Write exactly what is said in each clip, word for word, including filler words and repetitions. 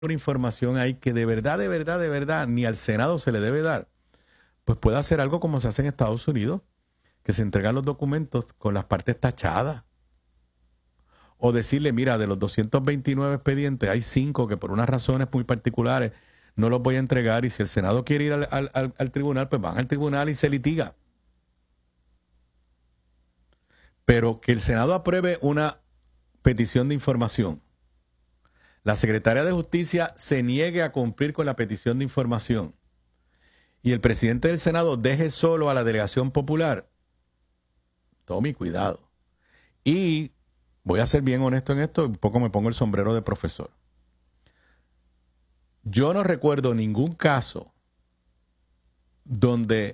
una información ahí que de verdad, de verdad, de verdad, ni al Senado se le debe dar, pues puede hacer algo como se hace en Estados Unidos, que se entregan los documentos con las partes tachadas. O decirle, mira, de los doscientos veintinueve expedientes, hay cinco que por unas razones muy particulares no los voy a entregar, y si el Senado quiere ir al, al, al, al tribunal, pues van al tribunal y se litiga. Pero que el Senado apruebe una petición de información, la Secretaria de Justicia se niegue a cumplir con la petición de información y el presidente del Senado deje solo a la delegación popular, tome cuidado. Y voy a ser bien honesto en esto, un poco me pongo el sombrero de profesor. Yo no recuerdo ningún caso donde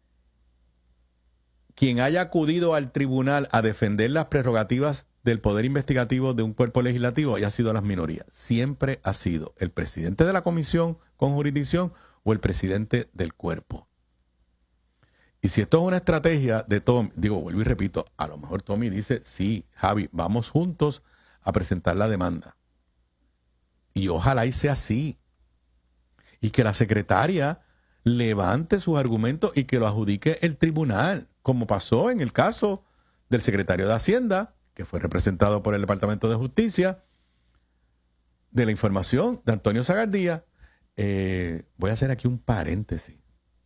quien haya acudido al tribunal a defender las prerrogativas del poder investigativo de un cuerpo legislativo haya sido las minorías. Siempre ha sido el presidente de la comisión con jurisdicción o el presidente del cuerpo. Y si esto es una estrategia de Tommy, digo, vuelvo y repito, a lo mejor Tommy dice, sí, Javi, vamos juntos a presentar la demanda. Y ojalá y sea así. Y que la secretaria levante sus argumentos y que lo adjudique el tribunal, como pasó en el caso del secretario de Hacienda, que fue representado por el Departamento de Justicia, de la información de Antonio Zagardía. Eh, voy a hacer aquí un paréntesis.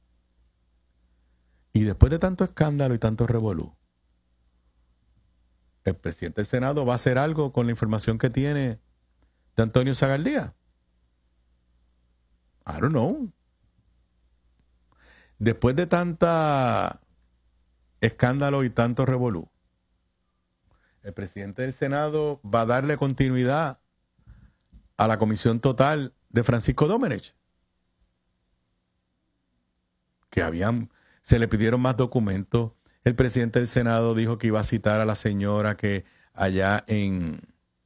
Y después de tanto escándalo y tanto revolú, ¿el presidente del Senado va a hacer algo con la información que tiene de Antonio Zagardía? I don't know. Después de tanta escándalo y tanto revolú, el presidente del Senado va a darle continuidad a la comisión total de Francisco Domenech, que habían, se le pidieron más documentos. El presidente del Senado dijo que iba a citar a la señora que allá en,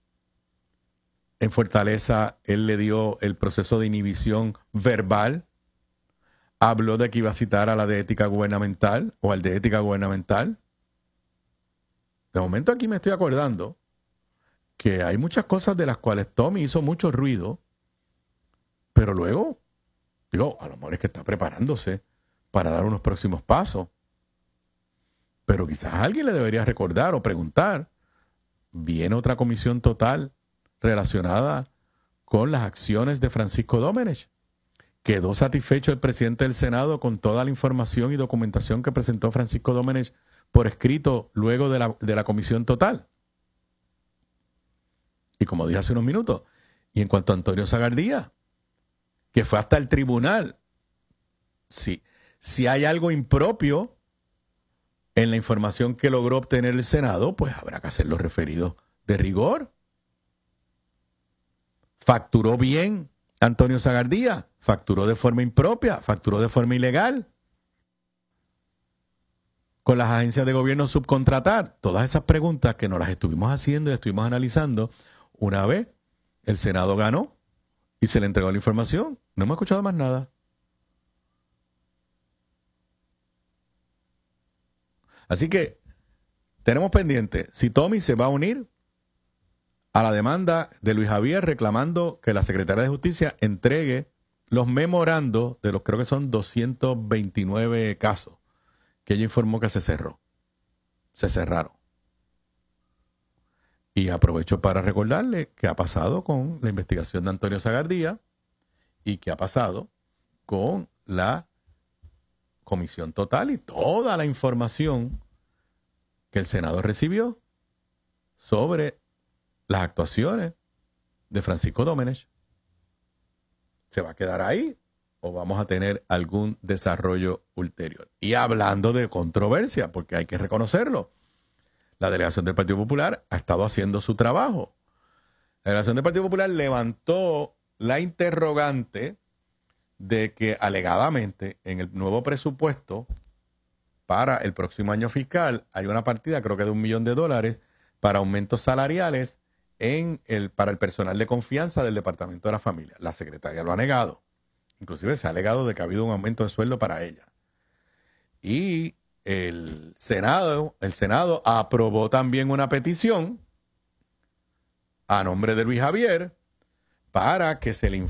en Fortaleza él le dio el proceso de inhibición verbal. Habló de que iba a citar a la de ética gubernamental o al de ética gubernamental. De momento aquí me estoy acordando que hay muchas cosas de las cuales Tommy hizo mucho ruido, pero luego, digo, a lo mejor es que está preparándose para dar unos próximos pasos. Pero quizás alguien le debería recordar o preguntar, ¿viene otra comisión total relacionada con las acciones de Francisco Domenech? ¿Quedó satisfecho el presidente del Senado con toda la información y documentación que presentó Francisco Domenech por escrito luego de la, de la comisión total? Y como dije hace unos minutos, y en cuanto a Antonio Zagardía, que fue hasta el tribunal, sí, si hay algo impropio en la información que logró obtener el Senado, pues habrá que hacer los referidos de rigor. ¿Facturó bien Antonio Zagardía? ¿Facturó de forma impropia? ¿Facturó de forma ilegal? ¿Con las agencias de gobierno subcontratar? Todas esas preguntas que nos las estuvimos haciendo y estuvimos analizando, una vez el Senado ganó y se le entregó la información, no hemos escuchado más nada. Así que tenemos pendiente si Tommy se va a unir a la demanda de Luis Javier reclamando que la Secretaría de Justicia entregue los memorandos de los, creo que son doscientos veintinueve casos que ella informó que se cerró. Se cerraron. Y aprovecho para recordarle qué ha pasado con la investigación de Antonio Zagardía y qué ha pasado con la comisión total y toda la información que el Senado recibió sobre las actuaciones de Francisco Domenech. ¿Se va a quedar ahí o vamos a tener algún desarrollo ulterior? Y hablando de controversia, porque hay que reconocerlo, la delegación del Partido Popular ha estado haciendo su trabajo. La delegación del Partido Popular levantó la interrogante de que alegadamente en el nuevo presupuesto para el próximo año fiscal hay una partida, creo que de un millón de dólares, para aumentos salariales en el, para el personal de confianza del Departamento de la Familia. La secretaria lo ha negado. Inclusive se ha alegado de que ha habido un aumento de sueldo para ella. Y el Senado, el Senado aprobó también una petición a nombre de Luis Javier para que se le